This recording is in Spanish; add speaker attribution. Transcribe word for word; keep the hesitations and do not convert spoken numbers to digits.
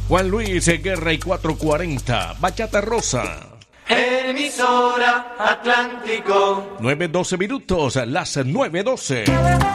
Speaker 1: Juan Luis Guerra y cuatrocientos cuarenta, Bachata Rosa.
Speaker 2: Emisora Atlántico.
Speaker 1: nueve doce minutos, las nueve doce.